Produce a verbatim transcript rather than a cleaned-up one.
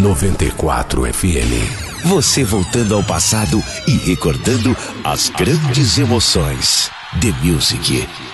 noventa e quatro F M. Você voltando ao passado e recordando as grandes emoções. The Music.